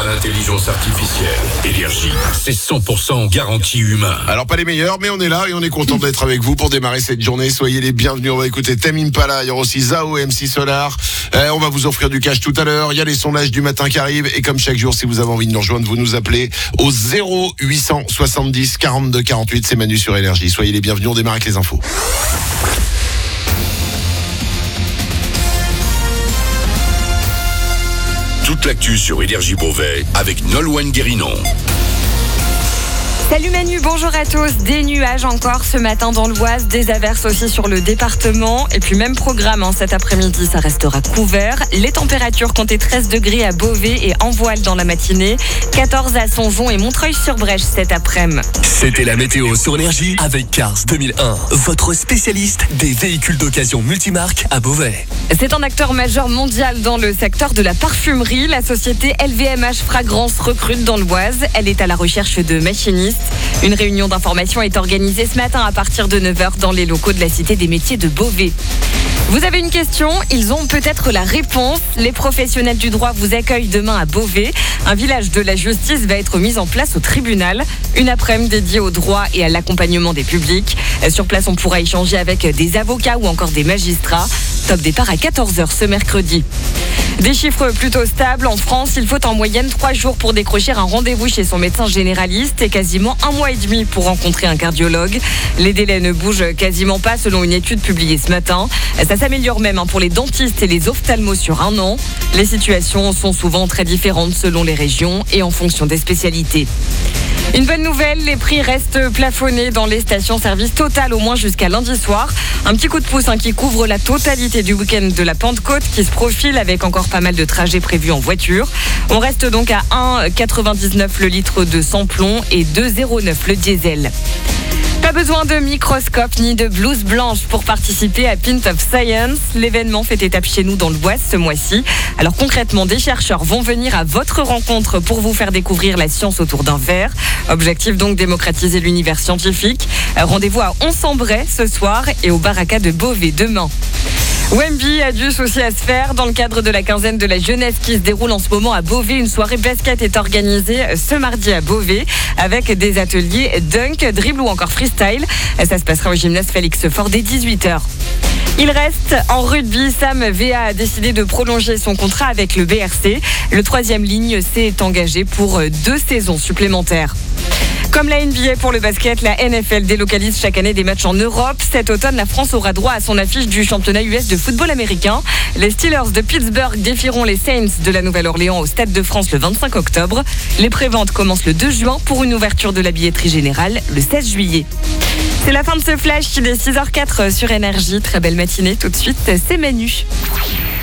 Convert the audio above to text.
l'intelligence artificielle. Énergie, c'est 100% garantie humain. Alors pas les meilleurs, mais on est là et on est content d'être avec vous pour démarrer cette journée. Soyez les bienvenus. On va écouter Tame Impala, il y aura aussi Zao et MC Solar. On va vous offrir du cash tout à l'heure. Il y a les sondages du matin qui arrivent et comme chaque jour, si vous avez envie de nous rejoindre, vous nous appelez au 0870 42 48. C'est Manu sur Énergie. Soyez les bienvenus. On démarre avec les infos. Toute l'actu sur Énergie Beauvais avec Nolwenn Guérinon. Salut Manu, bonjour à tous. Des nuages encore ce matin dans l'Oise, des averses aussi sur le département. Et puis même programme cet après-midi, ça restera couvert. Les températures comptaient 13 degrés à Beauvais et Envoile dans la matinée, 14 à Songeon et Montreuil-sur-Brèche cet après-midi. C'était la météo sur Énergie avec Cars 2001, votre spécialiste des véhicules d'occasion multimarques à Beauvais. C'est un acteur majeur mondial dans le secteur de la parfumerie. La société LVMH Fragrance recrute dans l'Oise. Elle est à la recherche de machinistes. Une réunion d'information est organisée ce matin à partir de 9h dans les locaux de la Cité des métiers de Beauvais. Vous avez une question, ils ont peut-être la réponse. Les professionnels du droit vous accueillent demain à Beauvais. Un village de la justice va être mis en place au tribunal. Une après-midi dédiée au droit et à l'accompagnement des publics. Sur place, on pourra échanger avec des avocats ou encore des magistrats. Top départ à 14h ce mercredi. Des chiffres plutôt stables. En France, il faut en moyenne 3 jours pour décrocher un rendez-vous chez son médecin généraliste et quasiment 1 mois et demi pour rencontrer un cardiologue. Les délais ne bougent quasiment pas selon une étude publiée ce matin. Ça s'améliore même pour les dentistes et les ophtalmos sur 1 an. Les situations sont souvent très différentes selon les régions et en fonction des spécialités. Une bonne nouvelle, les prix restent plafonnés dans les stations-service Total au moins jusqu'à lundi soir. Un petit coup de pouce qui couvre la totalité du week-end de la Pentecôte qui se profile avec encore pas mal de trajets prévus en voiture. On reste donc à 1,99 le litre de sans-plomb et 2,09 le diesel. Pas besoin de microscope ni de blouse blanche pour participer à Pint of Science. L'événement fait étape chez nous dans l'Oise ce mois-ci. Alors concrètement, des chercheurs vont venir à votre rencontre pour vous faire découvrir la science autour d'un verre. Objectif donc démocratiser l'univers scientifique. Rendez-vous à Onsembray ce soir et au Baraka de Beauvais demain. Wemby a du souci à se faire. Dans le cadre de la quinzaine de la jeunesse qui se déroule en ce moment à Beauvais, une soirée basket est organisée ce mardi à Beauvais avec des ateliers dunk, dribble ou encore freestyle. Ça se passera au gymnase Félix Faure dès 18h. Il reste en rugby. Sam Vea a décidé de prolonger son contrat avec le BRC. Le 3e ligne s'est engagé pour 2 saisons supplémentaires. Comme la NBA pour le basket, la NFL délocalise chaque année des matchs en Europe. Cet automne, la France aura droit à son affiche du championnat US de football américain. Les Steelers de Pittsburgh défieront les Saints de la Nouvelle-Orléans au Stade de France le 25 octobre. Les préventes commencent le 2 juin pour une ouverture de la billetterie générale le 16 juillet. C'est la fin de ce flash, il est 6h04 sur Énergie. Très belle matinée, tout de suite, c'est Manu.